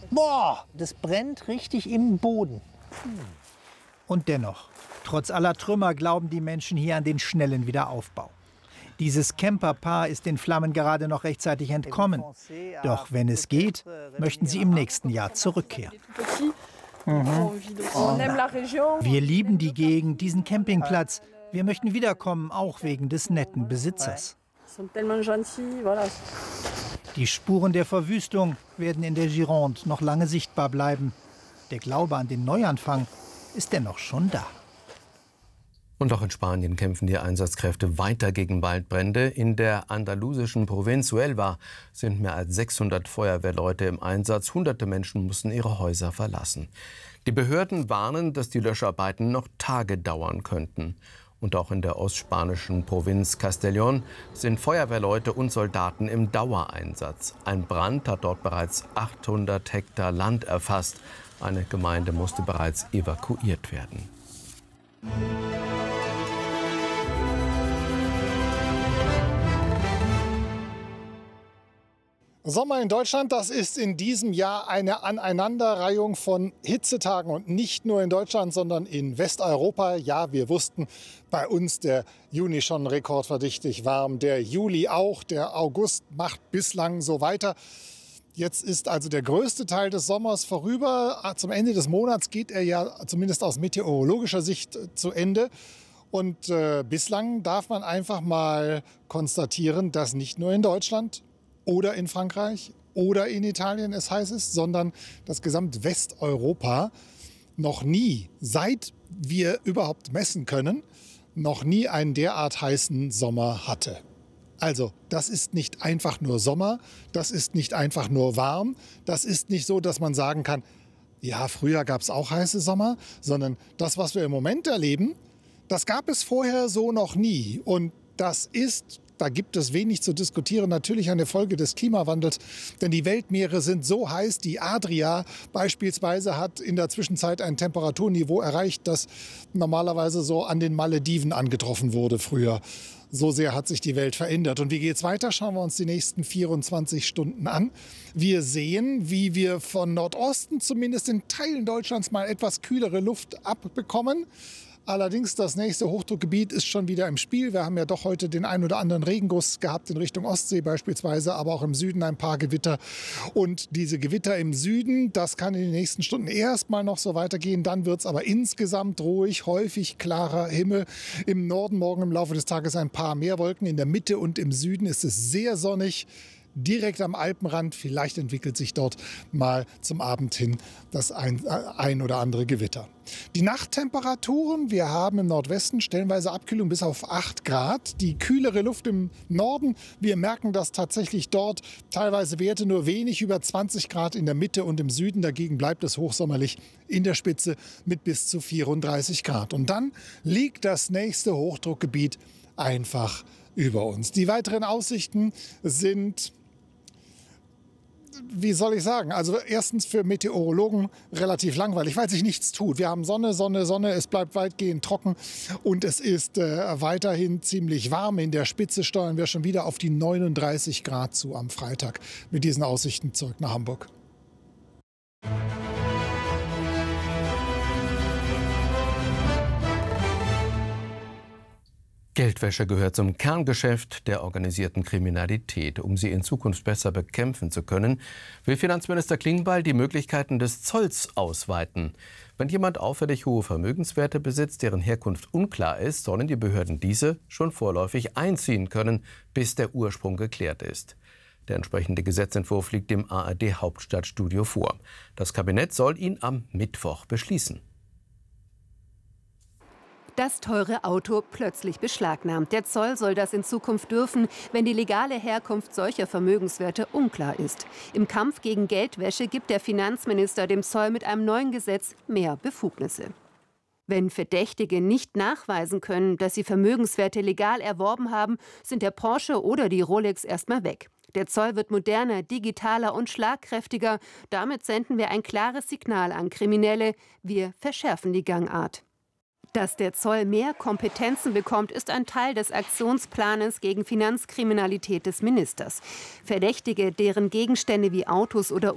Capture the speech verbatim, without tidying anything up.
Boah, das brennt richtig im Boden. Und dennoch, trotz aller Trümmer glauben die Menschen hier an den schnellen Wiederaufbau. Dieses Camperpaar ist den Flammen gerade noch rechtzeitig entkommen. Doch wenn es geht, möchten sie im nächsten Jahr zurückkehren. Mhm. Wir lieben die Gegend, diesen Campingplatz. Wir möchten wiederkommen, auch wegen des netten Besitzers. Die Spuren der Verwüstung werden in der Gironde noch lange sichtbar bleiben. Der Glaube an den Neuanfang ist dennoch schon da. Und auch in Spanien kämpfen die Einsatzkräfte weiter gegen Waldbrände. In der andalusischen Provinz Huelva sind mehr als sechshundert Feuerwehrleute im Einsatz. Hunderte Menschen mussten ihre Häuser verlassen. Die Behörden warnen, dass die Löscharbeiten noch Tage dauern könnten. Und auch in der ostspanischen Provinz Castellón sind Feuerwehrleute und Soldaten im Dauereinsatz. Ein Brand hat dort bereits achthundert Hektar Land erfasst. Eine Gemeinde musste bereits evakuiert werden. Sommer in Deutschland, das ist in diesem Jahr eine Aneinanderreihung von Hitzetagen. Und nicht nur in Deutschland, sondern in Westeuropa. Ja, wir wussten, bei uns der Juni schon rekordverdächtig warm, der Juli auch, der August macht bislang so weiter. Jetzt ist also der größte Teil des Sommers vorüber. Zum Ende des Monats geht er ja zumindest aus meteorologischer Sicht zu Ende. Und äh, bislang darf man einfach mal konstatieren, dass nicht nur in Deutschland oder in Frankreich oder in Italien es heiß ist, sondern das gesamte Westeuropa noch nie, seit wir überhaupt messen können, noch nie einen derart heißen Sommer hatte. Also, das ist nicht einfach nur Sommer, das ist nicht einfach nur warm, das ist nicht so, dass man sagen kann, ja, früher gab es auch heiße Sommer, sondern das, was wir im Moment erleben, das gab es vorher so noch nie. Und das ist, da gibt es wenig zu diskutieren, natürlich eine Folge des Klimawandels. Denn die Weltmeere sind so heiß. Die Adria beispielsweise hat in der Zwischenzeit ein Temperaturniveau erreicht, das normalerweise so an den Malediven angetroffen wurde früher. So sehr hat sich die Welt verändert. Und wie geht es weiter? Schauen wir uns die nächsten vierundzwanzig Stunden an. Wir sehen, wie wir von Nordosten zumindest in Teilen Deutschlands mal etwas kühlere Luft abbekommen. Allerdings, das nächste Hochdruckgebiet ist schon wieder im Spiel. Wir haben ja doch heute den ein oder anderen Regenguss gehabt in Richtung Ostsee beispielsweise, aber auch im Süden ein paar Gewitter. Und diese Gewitter im Süden, das kann in den nächsten Stunden erstmal noch so weitergehen. Dann wird es aber insgesamt ruhig, häufig klarer Himmel. Im Norden morgen im Laufe des Tages ein paar mehr Wolken. In der Mitte und im Süden ist es sehr sonnig. Direkt am Alpenrand, vielleicht entwickelt sich dort mal zum Abend hin das ein, ein oder andere Gewitter. Die Nachttemperaturen, wir haben im Nordwesten stellenweise Abkühlung bis auf acht Grad. Die kühlere Luft im Norden, wir merken das tatsächlich dort. Teilweise Werte nur wenig über zwanzig Grad in der Mitte und im Süden. Dagegen bleibt es hochsommerlich in der Spitze mit bis zu vierunddreißig Grad. Und dann liegt das nächste Hochdruckgebiet einfach über uns. Die weiteren Aussichten sind, wie soll ich sagen, also erstens für Meteorologen relativ langweilig, weil sich nichts tut. Wir haben Sonne, Sonne, Sonne, es bleibt weitgehend trocken und es ist äh, weiterhin ziemlich warm. In der Spitze steuern wir schon wieder auf die neununddreißig Grad zu am Freitag mit diesen Aussichten zurück nach Hamburg. Geldwäsche gehört zum Kerngeschäft der organisierten Kriminalität. Um sie in Zukunft besser bekämpfen zu können, will Finanzminister Klingbeil die Möglichkeiten des Zolls ausweiten. Wenn jemand auffällig hohe Vermögenswerte besitzt, deren Herkunft unklar ist, sollen die Behörden diese schon vorläufig einziehen können, bis der Ursprung geklärt ist. Der entsprechende Gesetzentwurf liegt dem A R D-Hauptstadtstudio vor. Das Kabinett soll ihn am Mittwoch beschließen. Das teure Auto plötzlich beschlagnahmt. Der Zoll soll das in Zukunft dürfen, wenn die legale Herkunft solcher Vermögenswerte unklar ist. Im Kampf gegen Geldwäsche gibt der Finanzminister dem Zoll mit einem neuen Gesetz mehr Befugnisse. Wenn Verdächtige nicht nachweisen können, dass sie Vermögenswerte legal erworben haben, sind der Porsche oder die Rolex erstmal weg. Der Zoll wird moderner, digitaler und schlagkräftiger. Damit senden wir ein klares Signal an Kriminelle. Wir verschärfen die Gangart. Dass der Zoll mehr Kompetenzen bekommt, ist ein Teil des Aktionsplanes gegen Finanzkriminalität des Ministers. Verdächtige, deren Gegenstände wie Autos oder